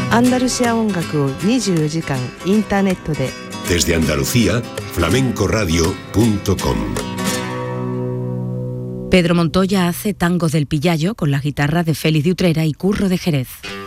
アンダルシア音楽を24時間インターネットで。 Desde Andalucía, flamencoradio.com. Pedro Montoya hace tangos del Pillayo con la guitarra de Félix de Utrera y Curro de Jerez.